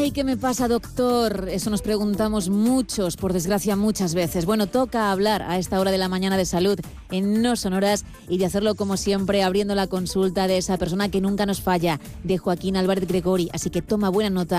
Ay, ¿qué me pasa, doctor? Eso nos preguntamos muchos, por desgracia, muchas veces. Bueno, toca hablar a esta hora de la mañana de salud en No Sonoras y de hacerlo como siempre abriendo la consulta de esa persona que nunca nos falla, de Joaquín Álvarez Gregori. Así que toma buena nota